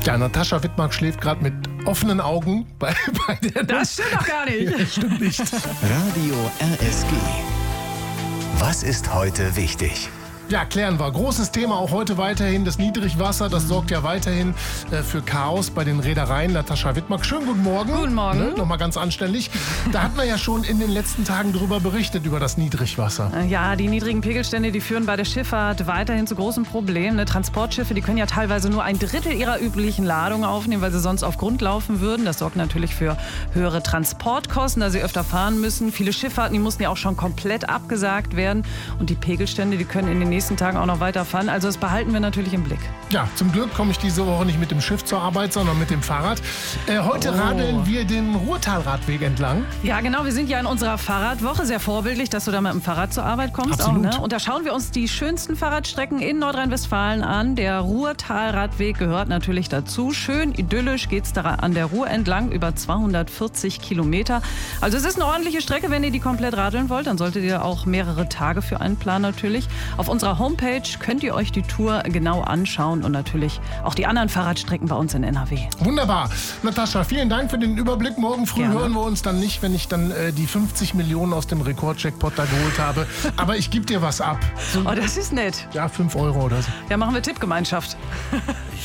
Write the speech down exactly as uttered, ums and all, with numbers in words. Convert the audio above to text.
Ja, Natascha Wittmark schläft gerade mit offenen Augen bei, bei der Das stimmt doch gar nicht. Ja, stimmt nicht. Radio R S G. Was ist heute wichtig? Ja, klären wir. Großes Thema auch heute weiterhin. Das Niedrigwasser, das sorgt ja weiterhin äh, für Chaos bei den Reedereien. Natascha Wittmark, schönen guten Morgen. Guten Morgen. Ne, Nochmal ganz anständig. Da hatten wir ja schon in den letzten Tagen darüber berichtet, über das Niedrigwasser. Ja, die niedrigen Pegelstände, die führen bei der Schifffahrt weiterhin zu großen Problemen. Ne? Transportschiffe, die können ja teilweise nur ein Drittel ihrer üblichen Ladung aufnehmen, weil sie sonst auf Grund laufen würden. Das sorgt natürlich für höhere Transportkosten, da sie öfter fahren müssen. Viele Schifffahrten, die mussten ja auch schon komplett abgesagt werden. Und die Pegelstände, die können in den nächsten Tagen auch noch weiterfahren. Also das behalten wir natürlich im Blick. Ja, zum Glück komme ich diese Woche nicht mit dem Schiff zur Arbeit, sondern mit dem Fahrrad. Äh, heute Oh. radeln wir den Ruhrtalradweg entlang. Ja, genau. Wir sind ja in unserer Fahrradwoche. Sehr vorbildlich, dass du da mit dem Fahrrad zur Arbeit kommst. Absolut. Auch, ne? Und da schauen wir uns die schönsten Fahrradstrecken in Nordrhein-Westfalen an. Der Ruhrtalradweg gehört natürlich dazu. Schön idyllisch geht es da an der Ruhr entlang, über zweihundertvierzig Kilometer. Also es ist eine ordentliche Strecke. Wenn ihr die komplett radeln wollt, dann solltet ihr auch mehrere Tage für einplanen natürlich. Auf unserer Homepage könnt ihr euch die Tour genau anschauen und natürlich auch die anderen Fahrradstrecken bei uns in N R W. Wunderbar. Natascha, vielen Dank für den Überblick. Morgen früh Gerne. hören wir uns dann nicht, wenn ich dann äh, die fünfzig Millionen aus dem Rekordjackpot da geholt habe. Aber ich gebe dir was ab. So, Oh, das ist nett. ja, fünf Euro oder so. Ja, machen wir Tippgemeinschaft.